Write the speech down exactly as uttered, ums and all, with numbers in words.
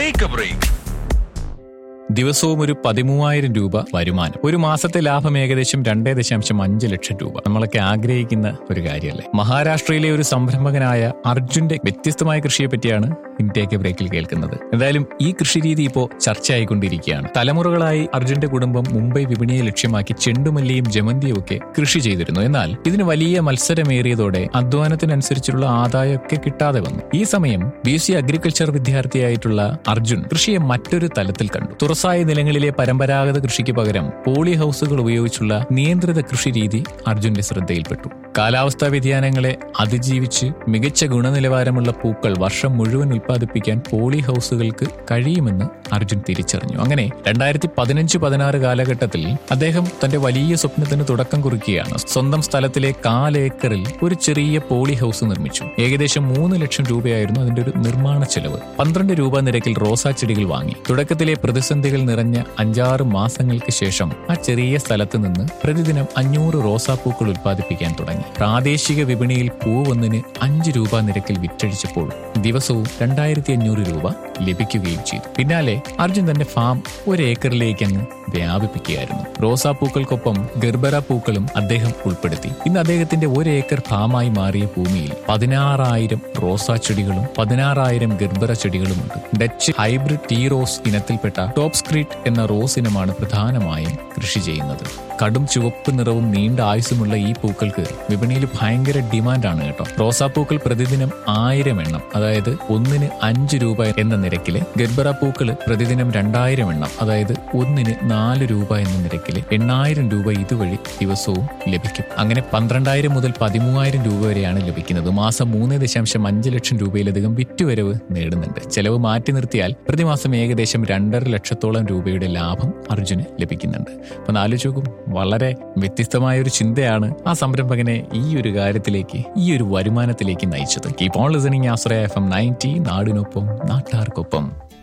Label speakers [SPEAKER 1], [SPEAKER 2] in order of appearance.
[SPEAKER 1] Take A break.
[SPEAKER 2] ദിവസവും ഒരു പതിമൂവായിരം രൂപ വരുമാനം, ഒരു മാസത്തെ ലാഭം ഏകദേശം രണ്ടേ ദശാംശം അഞ്ച് ലക്ഷം രൂപ. നമ്മളൊക്കെ ആഗ്രഹിക്കുന്ന ഒരു കാര്യമല്ലേ? മഹാരാഷ്ട്രയിലെ ഒരു സംരംഭകനായ അർജുന്റെ വ്യത്യസ്തമായ കൃഷിയെ പറ്റിയാണ് ഇൻടേക്ക് ബ്രേക്കിൽ കേൾക്കുന്നത്. എന്തായാലും ഈ കൃഷി രീതി ഇപ്പോൾ ചർച്ചയായിക്കൊണ്ടിരിക്കുകയാണ്. തലമുറകളായി അർജുന്റെ കുടുംബം മുംബൈ വിപണിയെ ലക്ഷ്യമാക്കി ചെണ്ടുമല്ലിയും ജമന്തിയും ഒക്കെ കൃഷി ചെയ്തിരുന്നു. എന്നാൽ ഇതിന് വലിയ മത്സരമേറിയതോടെ അധ്വാനത്തിനനുസരിച്ചുള്ള ആദായമൊക്കെ കിട്ടാതെ വന്നു. ഈ സമയം B S C agriculture വിദ്യാർത്ഥിയായിട്ടുള്ള Arjun കൃഷിയെ മറ്റൊരു തലത്തിൽ കണ്ടു. തുറസായ നിലങ്ങളിലെ പരമ്പരാഗത കൃഷിക്ക് പകരം പോളി ഹൗസുകൾ ഉപയോഗിച്ചുള്ള നിയന്ത്രിത കൃഷി രീതി അർജുന്റെ ശ്രദ്ധയിൽപ്പെട്ടു. കാലാവസ്ഥാ വ്യതിയാനങ്ങളെ അതിജീവിച്ച് മികച്ച ഗുണനിലവാരമുള്ള പൂക്കൾ വർഷം മുഴുവൻ ഉൽപ്പാദിപ്പിക്കാൻ പോളി ഹൗസുകൾക്ക് കഴിയുമെന്ന് അർജുൻ തിരിച്ചറിഞ്ഞു. അങ്ങനെ രണ്ടായിരത്തി പതിനഞ്ച് പതിനാറ് കാലഘട്ടത്തിൽ അദ്ദേഹം തന്റെ വലിയ സ്വപ്നത്തിന് തുടക്കം കുറിക്കുകയാണ്. സ്വന്തം സ്ഥലത്തിലെ കാലേക്കറിൽ ഒരു ചെറിയ പോളി ഹൗസ് നിർമ്മിച്ചു. ഏകദേശം മൂന്ന് ലക്ഷം രൂപയായിരുന്നു അതിന്റെ ഒരു നിർമ്മാണ ചെലവ്. പന്ത്രണ്ട് രൂപ നിരക്കിൽ റോസാ ചെടികൾ വാങ്ങി. തുടക്കത്തിലെ പ്രതിസന്ധികൾ നിറഞ്ഞ അഞ്ചാറ് മാസങ്ങൾക്ക് ശേഷം ആ ചെറിയ സ്ഥലത്ത് നിന്ന് പ്രതിദിനം അഞ്ഞൂറ് റോസാപ്പൂക്കൾ ഉൽപ്പാദിപ്പിക്കാൻ തുടങ്ങി. പ്രാദേശിക വിപണിയിൽ പൂവൊന്നിന് അഞ്ച് രൂപ നിരക്കിൽ വിറ്റഴിച്ചപ്പോൾ ദിവസവും രണ്ടായിരത്തി അഞ്ഞൂറ് രൂപ ലഭിക്കുകയും ചെയ്തു. പിന്നാലെ അർജുൻ തന്റെ ഫാം ഒരേക്കറിലേക്ക് അങ്ങ് വ്യാപിപ്പിക്കുകയായിരുന്നു. റോസാപ്പൂക്കൾക്കൊപ്പം ഗർബറ പൂക്കളും അദ്ദേഹം ഉൾപ്പെടുത്തി. ഇന്ന് അദ്ദേഹത്തിന്റെ ഒരേക്കർ ഫാമായി മാറിയ ഭൂമിയിൽ പതിനാറായിരം റോസാ ചെടികളും പതിനാറായിരം ഗർബറ ചെടികളുമുണ്ട്. ഡച്ച് ഹൈബ്രിഡ് ടീ റോസ് ഇനത്തിൽപ്പെട്ട ടോപ്പ് സ്ക്രീറ്റ് എന്ന റോസ് ഇനമാണ് പ്രധാനമായും കൃഷി ചെയ്യുന്നത്. കടും ചുവപ്പ് നിറവും നീണ്ട ആയുസുമുള്ള ഈ പൂക്കൾക്ക് വിപണിയിൽ ഭയങ്കര ഡിമാൻഡാണ് കേട്ടോ. റോസാപ്പൂക്കൾ പ്രതിദിനം ആയിരം എണ്ണം, അതായത് ഒന്നിന് അഞ്ച് രൂപ എന്ന നിരക്കില്, ഗർബറ പൂക്കള് പ്രതിദിനം രണ്ടായിരം എണ്ണം, അതായത് ഒന്നിന് നാല് രൂപ എന്ന നിരക്കില് എണ്ണായിരം രൂപ ഇതുവഴി ദിവസവും ലഭിക്കും. അങ്ങനെ പന്ത്രണ്ടായിരം മുതൽ പതിമൂവായിരം രൂപ വരെയാണ് ലഭിക്കുന്നത്. മാസം മൂന്ന് ദശാംശം അഞ്ച് ലക്ഷം രൂപയിലധികം വിറ്റുവരവ് നേടുന്നുണ്ട്. ചെലവ് മാറ്റി നിർത്തിയാൽ പ്രതിമാസം ഏകദേശം രണ്ടര ലക്ഷത്തോളം രൂപയുടെ ലാഭം അർജുന് ലഭിക്കുന്നുണ്ട്. അപ്പൊ ആലോചിക്കും, വളരെ വ്യത്യസ്തമായ ഒരു ചിന്തയാണ് ആ സംരംഭകനെ ഈ ഒരു കാര്യത്തിലേക്ക്, ഈ ഒരു വരുമാനത്തിലേക്ക് നയിച്ചത്. Keep on listening Ashraya F M ninety, നാടിനൊപ്പം നാട്ടാർക്കൊപ്പം.